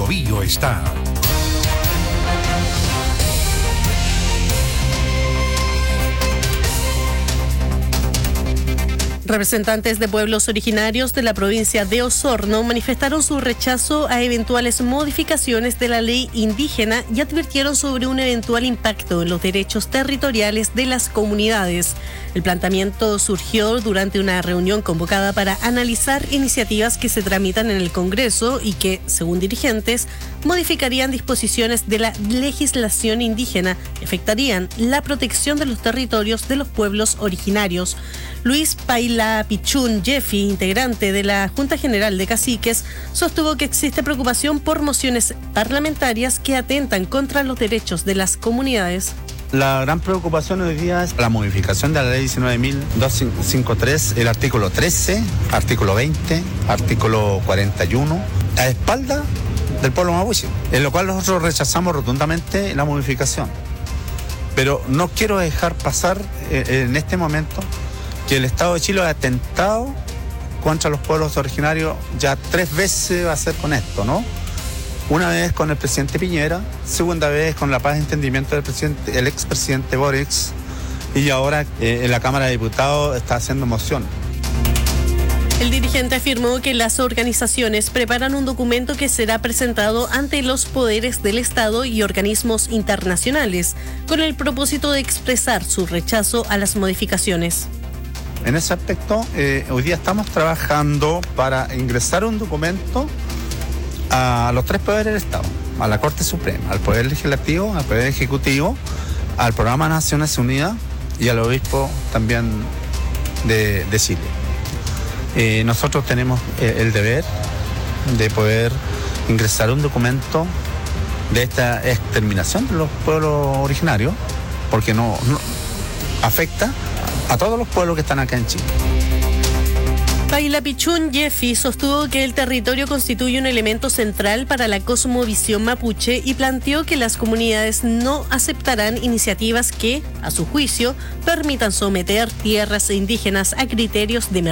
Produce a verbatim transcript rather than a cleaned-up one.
Biobío está. Representantes de pueblos originarios de la provincia de Osorno manifestaron su rechazo a eventuales modificaciones de la ley indígena y advirtieron sobre un eventual impacto en los derechos territoriales de las comunidades. El planteamiento surgió durante una reunión convocada para analizar iniciativas que se tramitan en el Congreso y que, según dirigentes, modificarían disposiciones de la legislación indígena y afectarían la protección de los territorios de los pueblos originarios. Luis Paila Pichún Jeffy, integrante de la Junta General de Caciques, sostuvo que existe preocupación por mociones parlamentarias que atentan contra los derechos de las comunidades. La gran preocupación hoy día es la modificación de la ley diecinueve mil doscientos cincuenta y tres, el artículo trece, artículo veinte, artículo cuarenta y uno, a espalda del pueblo mapuche, en lo cual nosotros rechazamos rotundamente la modificación. Pero no quiero dejar pasar eh, en este momento que el Estado de Chile ha atentado contra los pueblos originarios ya tres veces va a ser con esto, ¿no? Una vez con el presidente Piñera, segunda vez con la paz de entendimiento del presidente, el expresidente Boric, y ahora eh, en la Cámara de Diputados está haciendo moción. El dirigente afirmó que las organizaciones preparan un documento que será presentado ante los poderes del Estado y organismos internacionales, con el propósito de expresar su rechazo a las modificaciones. En ese aspecto, eh, hoy día estamos trabajando para ingresar un documento a los tres poderes del Estado, a la Corte Suprema, al Poder Legislativo, al Poder Ejecutivo, al Programa Naciones Unidas y al Obispo también de, de Chile. Eh, nosotros tenemos eh, el deber de poder ingresar un documento de esta exterminación de los pueblos originarios, porque no, no afecta a todos los pueblos que están acá en Chile. Paila Pichún Jeffy sostuvo que el territorio constituye un elemento central para la cosmovisión mapuche y planteó que las comunidades no aceptarán iniciativas que, a su juicio, permitan someter tierras indígenas a criterios de mercado